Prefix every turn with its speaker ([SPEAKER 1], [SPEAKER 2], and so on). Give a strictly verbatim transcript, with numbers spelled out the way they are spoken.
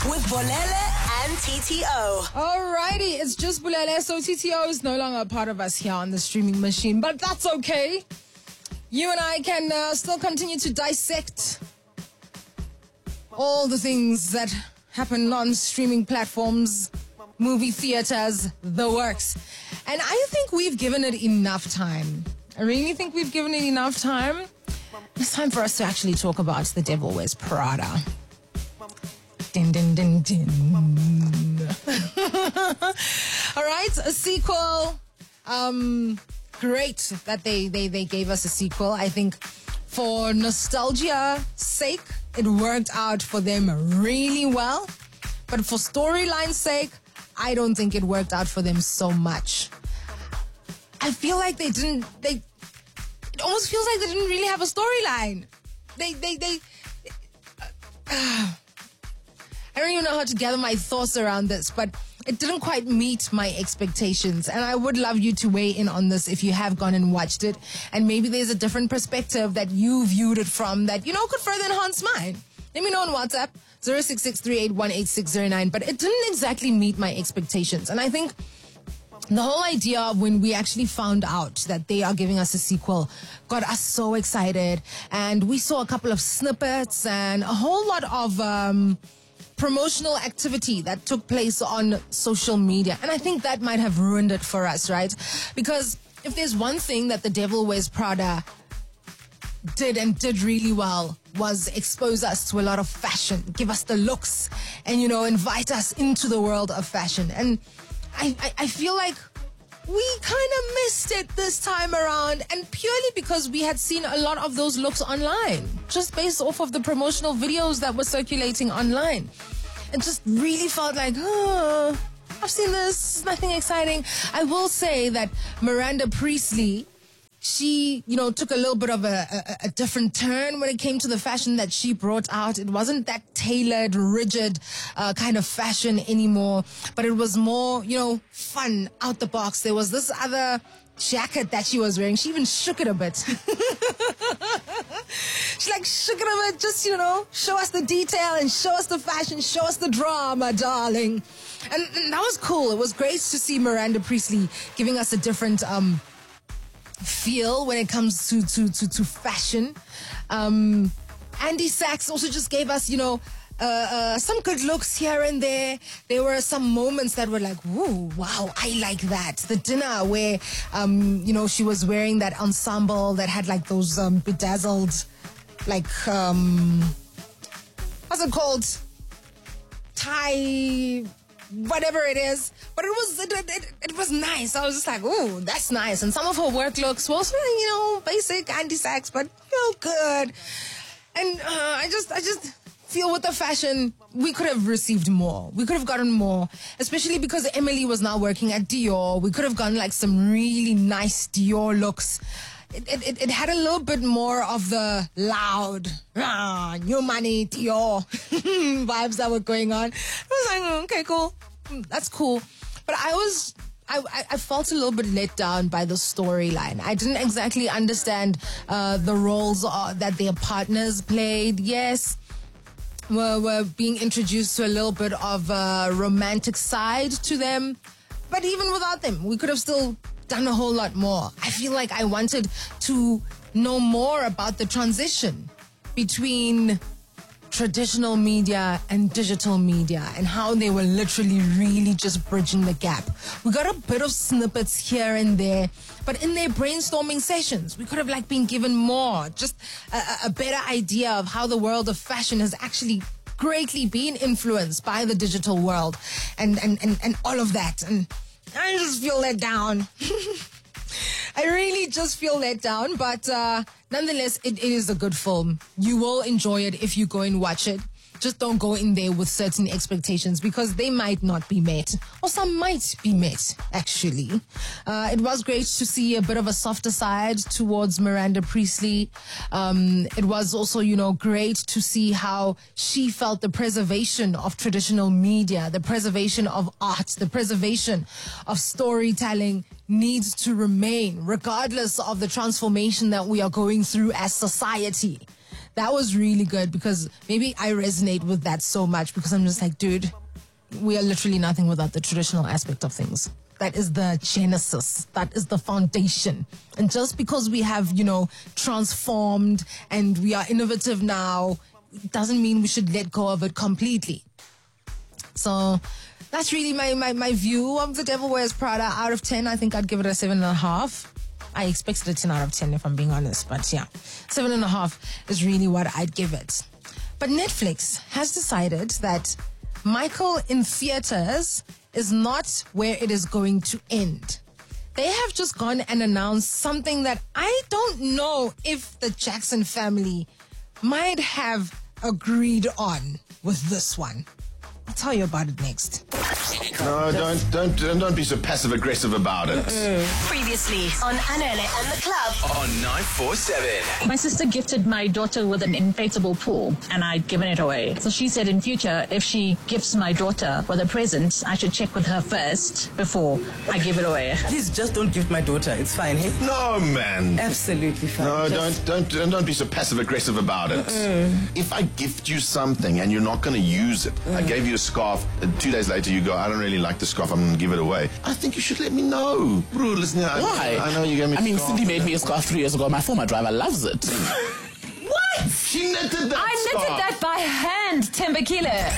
[SPEAKER 1] with Bolele and T T O.
[SPEAKER 2] Alrighty, it's just Bolele. So T T O is no longer a part of us here on the streaming machine, but that's okay. You and I can uh, still continue to dissect all the things that happen on streaming platforms, movie theaters, the works. And I think we've given it enough time. I really think we've given it enough time. It's time for us to actually talk about The Devil Wears Prada. Din, din, din, din. All right, a sequel. Um, great that they, they, they gave us a sequel. I think for nostalgia's sake, it worked out for them really well. But for storyline's sake, I don't think it worked out for them so much. I feel like they didn't, they, it almost feels like they didn't really have a storyline. They, they, they, uh, I don't even know how to gather my thoughts around this, but it didn't quite meet my expectations. And I would love you to weigh in on this if you have gone and watched it. And maybe there's a different perspective that you viewed it from that, you know, could further enhance mine. Let me know on WhatsApp, zero six six three eight one eight six zero nine. But it didn't exactly meet my expectations. And I think the whole idea of when we actually found out that they are giving us a sequel got us so excited. And we saw a couple of snippets and a whole lot of um, promotional activity that took place on social media. And I think that might have ruined it for us, right? Because if there's one thing that The Devil Wears Prada did and did really well was expose us to a lot of fashion, give us the looks, and, you know, invite us into the world of fashion. And I, I, I feel like we kind of missed it this time around, and purely because we had seen a lot of those looks online, just based off of the promotional videos that were circulating online. It just really felt like, oh, I've seen this, nothing exciting. I will say that Miranda Priestly, she, you know, took a little bit of a, a, a different turn when it came to the fashion that she brought out. It wasn't that tailored, rigid uh, kind of fashion anymore, but it was more, you know, fun, out the box. There was this other jacket that she was wearing. She even shook it a bit. She like shook it a bit, just, you know, show us the detail and show us the fashion, show us the drama, darling. And, and that was cool. It was great to see Miranda Priestly giving us a different um feel when it comes to to to, to fashion. Um, Andy Sachs also just gave us, you know, uh, uh, some good looks here and there. There were some moments that were like, whoa, wow, I like that. The dinner where, um, you know, she was wearing that ensemble that had like those um, bedazzled, like, um, what's it called? Tie, whatever it is. But it was it, it, it was nice. I was just like, ooh, that's nice. And some of her work looks was, you know, basic Andy Sachs, but, you know, good. And uh, I just I just feel with the fashion, we could have received more. We could have gotten more, especially because Emily was now working at Dior. We could have gotten like some really nice Dior looks. It, it, it had a little bit more of the loud, ah, new money, Dior vibes that were going on. I was like, oh, okay, cool. That's cool. But I was, I, I felt a little bit let down by the storyline. I didn't exactly understand uh, the roles uh, that their partners played. Yes, we're, we're being introduced to a little bit of a romantic side to them. But even without them, we could have still done a whole lot more. I feel like I wanted to know more about the transition between traditional media and digital media and how they were literally really just bridging the gap. We got a bit of snippets here and there, but in their brainstorming sessions, we could have like been given more, just a, a better idea of how the world of fashion has actually greatly been influenced by the digital world and, and, and, and all of that. And I just feel let down. I really just feel let down, but uh, nonetheless, it, it is a good film. You will enjoy it if you go and watch it. Just don't go in there with certain expectations because they might not be met, or some might be met, actually. Uh, it was great to see a bit of a softer side towards Miranda Priestly. Um, it was also, you know, great to see how she felt the preservation of traditional media, the preservation of art, the preservation of storytelling needs to remain, regardless of the transformation that we are going through as society. that was really good because maybe I resonate with that so much because I'm just like, dude, we are literally nothing without the traditional aspect of things. That is the genesis. That is the foundation. And just because we have, you know, transformed and we are innovative now, it doesn't mean we should let go of it completely. So that's really my, my, my view of The Devil Wears Prada. Out of ten, I think I'd give it a seven and a half. I expected a ten out of ten if I'm being honest. But yeah, seven and a half is really what I'd give it. But Netflix has decided that Michael in theaters is not where it is going to end. They have just gone and announced something that I don't know if the Jackson family might have agreed on with this one. I'll tell you about it next.
[SPEAKER 3] No, don't don't don't be so passive aggressive about it.
[SPEAKER 1] Previously on Anele and the Club
[SPEAKER 4] On nine four seven.
[SPEAKER 5] My sister gifted my daughter with an inflatable pool, and I'd given it away. So she said in future, if she gifts my daughter with a present, I should check with her first before I give it away.
[SPEAKER 6] Please just don't gift my daughter. It's fine, hey?
[SPEAKER 3] No, man.
[SPEAKER 6] Absolutely fine.
[SPEAKER 3] No,
[SPEAKER 6] Just-
[SPEAKER 3] don't don't don't be so passive aggressive about it. If I gift you something and you're not going to use it, I gave you a scarf. And two days later, you go, I don't really like the scarf. I'm going to give it away. I think you should let me know, bro. Listen, I,
[SPEAKER 7] Why?
[SPEAKER 3] I know you gave me.
[SPEAKER 7] I mean,
[SPEAKER 3] scarf.
[SPEAKER 7] Cindy made me a scarf three years ago. My former driver loves it.
[SPEAKER 8] What?
[SPEAKER 3] She knitted that
[SPEAKER 8] I
[SPEAKER 3] scarf.
[SPEAKER 8] knitted that by hand, Tembakile.